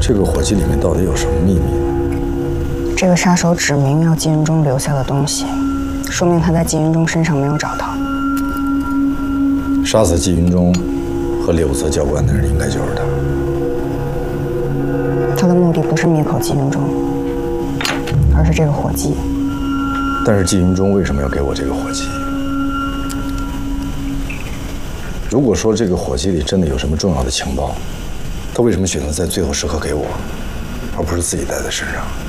这个火机里面到底有什么秘密？ 这个杀手指明要季云中留下的东西，说明他在季云中身上没有找到。 杀死季云中和柳泽教官的人应该就是他。 他的目的不是灭口季云中，而是这个火机。 但是季云中为什么要给我这个火机？如果说这个火机里真的有什么重要的情报，他为什么选择在最后时刻给我，而不是自己带在身上？